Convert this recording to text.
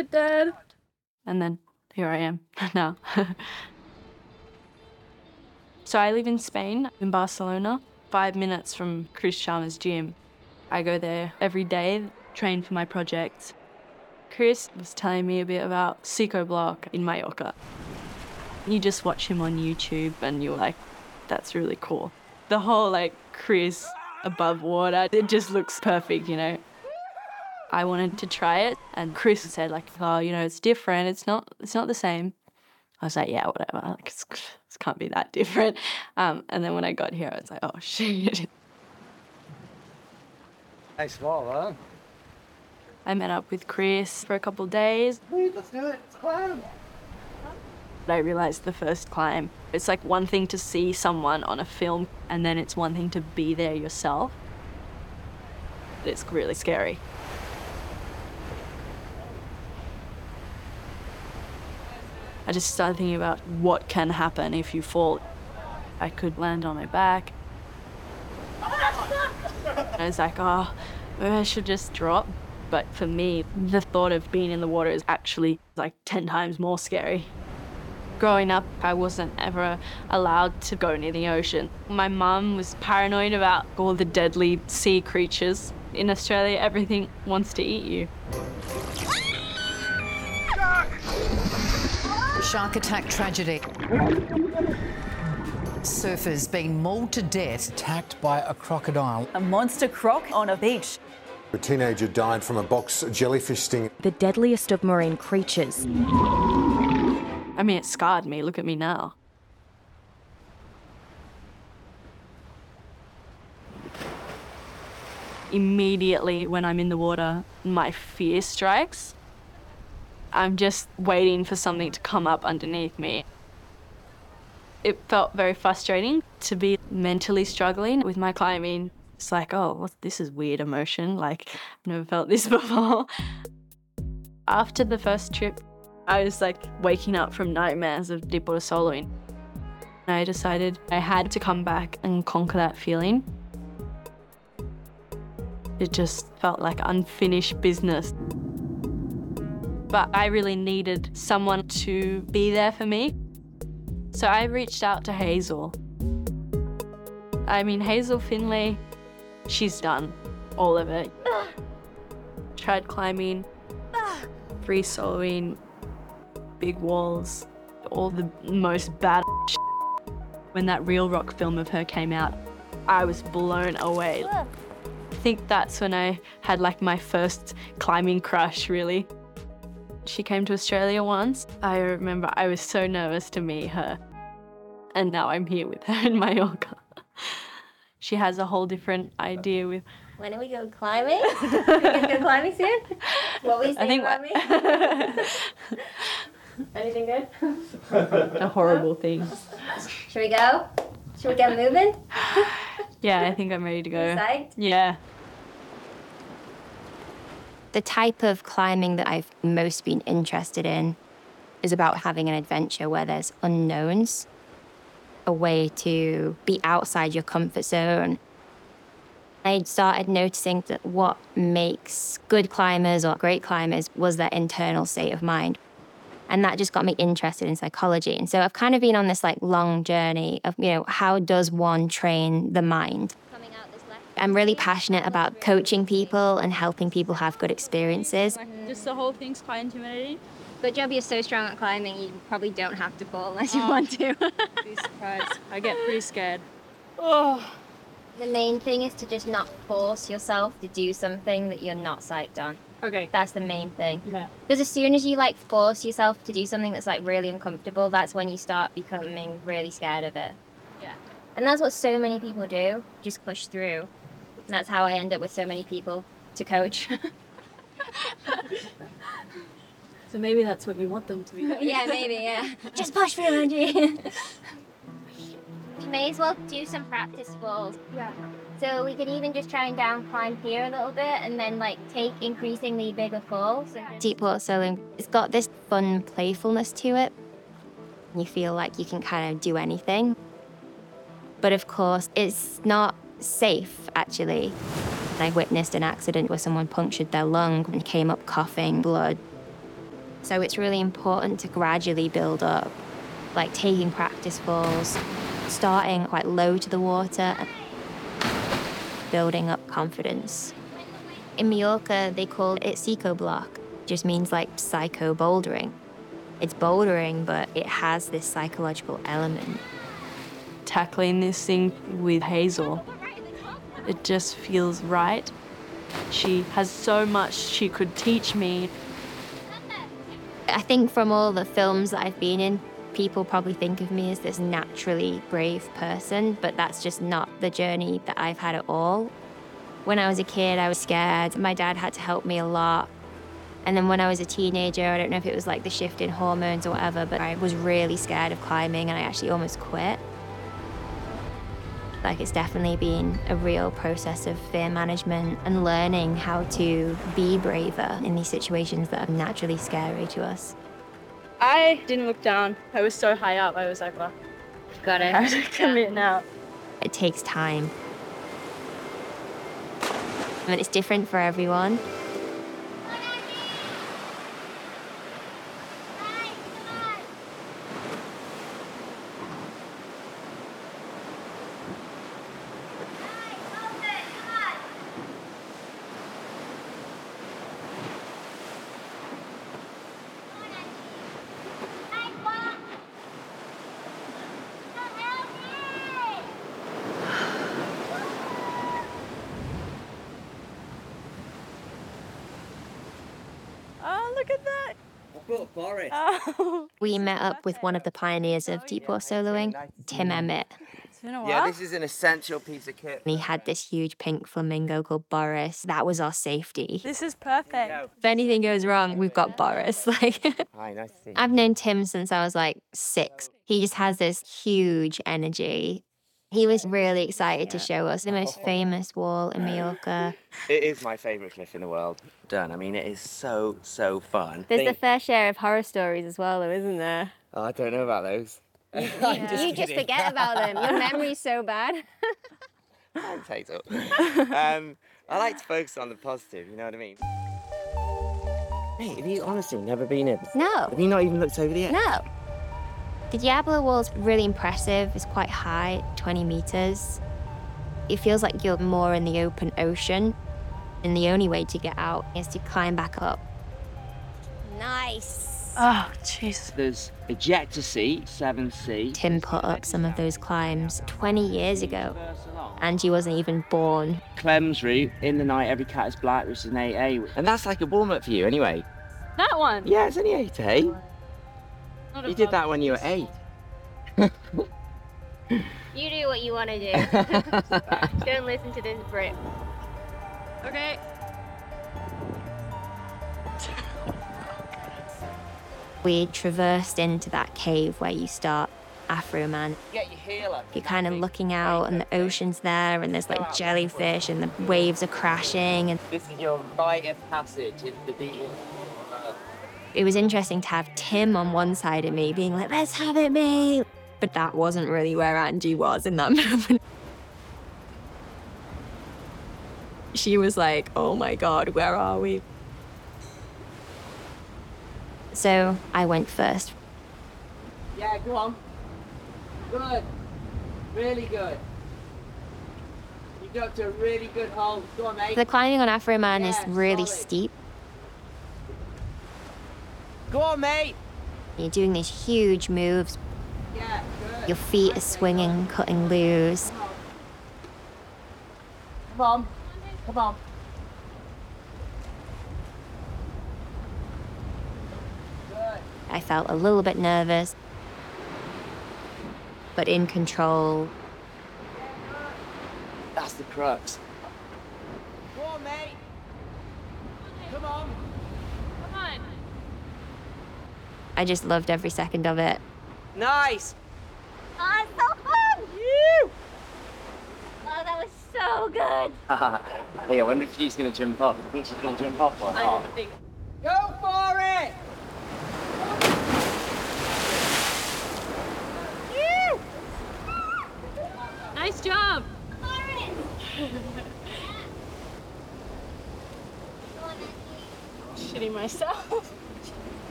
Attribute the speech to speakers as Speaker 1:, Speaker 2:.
Speaker 1: it, Dad. And then here I am now. So I live in Spain, in Barcelona, 5 minutes from Chris Sharma's gym. I go there every day, train for my projects. Chris was telling me a bit about Psychoblock in Mallorca. You just watch him on YouTube and you're like, that's really cool. The whole Chris above water, it just looks perfect, you know. I wanted to try it and Chris said oh, it's different, it's not the same. I was like, yeah, whatever, it can't be that different. And then when I got here, I was like, oh shit.
Speaker 2: Nice wall, huh?
Speaker 1: I met up with Chris for a couple of days.
Speaker 2: Wait, let's do it, let's climb.
Speaker 1: I realised the first climb, it's like one thing to see someone on a film and then it's one thing to be there yourself. It's really scary. I just started thinking about what can happen if you fall. I could land on my back. I was like, oh, maybe I should just drop. But for me, the thought of being in the water is actually 10 times more scary. Growing up, I wasn't ever allowed to go near the ocean. My mum was paranoid about all the deadly sea creatures. In Australia, everything wants to eat you.
Speaker 3: Shark attack tragedy. Surfers being mauled to death.
Speaker 4: Attacked by a crocodile.
Speaker 5: A monster croc on a beach.
Speaker 6: A teenager died from a box jellyfish sting.
Speaker 7: The deadliest of marine creatures.
Speaker 1: I mean, it scarred me. Look at me now. Immediately when I'm in the water, my fear strikes. I'm just waiting for something to come up underneath me. It felt very frustrating to be mentally struggling with my climbing. It's like, oh, this is weird emotion. I've never felt this before. After the first trip, I was waking up from nightmares of Deepwater soloing. I decided I had to come back and conquer that feeling. It just felt like unfinished business. But I really needed someone to be there for me. So I reached out to Hazel. Hazel Finlay, she's done all of it. Tried climbing, free soloing, big walls, all the most bad shit. When that Real Rock film of her came out, I was blown away. I think that's when I had my first climbing crush, really. She came to Australia once. I remember I was so nervous to meet her. And now I'm here with her in Mallorca. She has a whole different idea with...
Speaker 8: When are we going climbing? Are we going to go climbing soon? What were you saying about me? Anything good?
Speaker 1: A horrible thing.
Speaker 8: Should we go? Should we get moving?
Speaker 1: Yeah, I think I'm ready to go.
Speaker 8: You psyched?
Speaker 1: Yeah.
Speaker 7: The type of climbing that I've most been interested in is about having an adventure where there's unknowns, a way to be outside your comfort zone. I started noticing that what makes good climbers or great climbers was their internal state of mind. And that just got me interested in psychology. And so I've kind of been on this long journey of, how does one train the mind? I'm really passionate about coaching people and helping people have good experiences.
Speaker 9: Just the whole thing's quite intimidating.
Speaker 8: Good job you're so strong at climbing, you probably don't have to fall unless you want to.
Speaker 9: Be surprised. I get pretty scared.
Speaker 8: Oh. The main thing is to just not force yourself to do something that you're not psyched on.
Speaker 9: Okay.
Speaker 8: That's the main thing.
Speaker 9: Yeah.
Speaker 8: Because as soon as you force yourself to do something that's really uncomfortable, that's when you start becoming really scared of it.
Speaker 9: Yeah.
Speaker 8: And that's what so many people do, just push through. And that's how I end up with so many people to coach.
Speaker 9: So maybe that's what you want them to be doing.
Speaker 8: Yeah, maybe, yeah. Just push through, Angie. You may as well do some practice falls.
Speaker 9: Yeah.
Speaker 8: So we could even just try and down climb here a little bit and then take increasingly bigger falls.
Speaker 7: Deepwater soloing, it's got this fun playfulness to it. You feel like you can kind of do anything. But of course, it's not safe, actually. I witnessed an accident where someone punctured their lung and came up coughing blood. So it's really important to gradually build up, like taking practice falls, starting quite low to the water, and building up confidence. In Mallorca, they call it psycho block. Just means like psycho bouldering. It's bouldering, but it has this psychological element.
Speaker 1: Tackling this thing with Hazel, it just feels right. She has so much she could teach me.
Speaker 7: I think from all the films that I've been in, people probably think of me as this naturally brave person, but that's just not the journey that I've had at all. When I was a kid, I was scared. My dad had to help me a lot. And then when I was a teenager, I don't know if it was like the shift in hormones or whatever, but I was really scared of climbing and I actually almost quit. Like, it's definitely been a real process of fear management and learning how to be braver in these situations that are naturally scary to us.
Speaker 9: I didn't look down. I was so high up. I was like, well,
Speaker 8: Got it.
Speaker 9: I have to commit now.
Speaker 7: It takes time. And it's different for everyone.
Speaker 9: Oh, look at that.
Speaker 2: Boris.
Speaker 9: Oh.
Speaker 7: We met up with one of the pioneers of deep water soloing, Tim Emmett.
Speaker 9: It's been a while.
Speaker 2: Yeah, this is an essential piece of kit.
Speaker 7: And he had this huge pink flamingo called Boris. That was our safety.
Speaker 9: This is perfect.
Speaker 7: If anything goes wrong, we've got Boris. Like,
Speaker 2: Hi, nice to see you.
Speaker 7: I've known Tim since I was like 6. He just has this huge energy. He was really excited to show us the most famous wall in Mallorca.
Speaker 2: It is my favourite cliff in the world. Done. I mean, it is so, so fun.
Speaker 8: There's the fair share of horror stories as well, though, isn't there?
Speaker 2: Oh, I don't know about those.
Speaker 8: You just forget about them. Your memory's so bad.
Speaker 2: Thanks, Hazel. I like to focus on the positive, you know what I mean? Mate, have you honestly never been in?
Speaker 7: No,
Speaker 2: Have you not even looked over the edge?
Speaker 7: no. The Diablo wall's really impressive. It's quite high, 20 meters. It feels like you're more in the open ocean, and the only way to get out is to climb back up.
Speaker 8: Nice.
Speaker 1: Oh, jeez.
Speaker 2: There's Ejector Seat, 7C.
Speaker 7: Tim put up some of those climbs 20 years ago. Angie wasn't even born.
Speaker 2: Clem's route, In the Night Every Cat is Black, which is an 8A. And that's like a warm-up for you anyway.
Speaker 9: That one.
Speaker 2: Yeah, it's only 8A.
Speaker 9: Not a
Speaker 2: You did that
Speaker 9: problem.
Speaker 2: when you were 8.
Speaker 8: You do what you want to do. Don't listen to this Brit.
Speaker 9: Okay.
Speaker 7: We traversed into that cave where you start Afro Man.
Speaker 2: Get your heel up.
Speaker 7: You're kind of looking out and the ocean's there and there's like jellyfish and the waves are crashing. And
Speaker 2: This is your rite of passage into the deep.
Speaker 7: it was interesting to have Tim on one side of me being like, let's have it, mate. But that wasn't really where Angie was in that moment. She was like, oh my God, where are we? So I went first.
Speaker 2: Yeah, go on. Good. Really good. You got to a really good hole. Go on, mate.
Speaker 7: The climbing on Afro Man is
Speaker 2: Yeah,
Speaker 7: really
Speaker 2: solid.
Speaker 7: steep.
Speaker 2: Go on, mate.
Speaker 7: You're doing these huge moves.
Speaker 2: Yeah, good.
Speaker 7: Your feet are swinging, cutting loose.
Speaker 2: Come on. Come on. Good.
Speaker 7: I felt a little bit nervous, but in control.
Speaker 2: That's the crux. Go on, mate. Come on.
Speaker 9: Come on.
Speaker 7: I just loved every second of it.
Speaker 2: Nice.
Speaker 8: Oh, it's so fun!
Speaker 2: You.
Speaker 8: Oh, that was so good.
Speaker 2: Hey, I wonder if she's going to jump off. I think she's going to jump off or
Speaker 9: I
Speaker 2: not.
Speaker 9: don't think